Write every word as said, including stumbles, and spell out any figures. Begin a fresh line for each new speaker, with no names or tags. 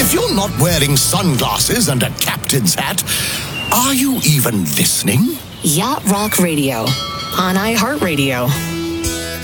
If you're not wearing sunglasses and a captain's hat, are you even listening?
Yacht Rock Radio on iHeartRadio.